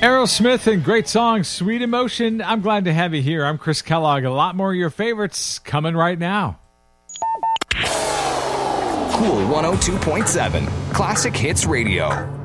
Aerosmith and great song, Sweet Emotion. I'm glad to have you here. I'm Chris Kellogg. A lot more of your favorites coming right now. Cool 102.7 Classic Hits Radio.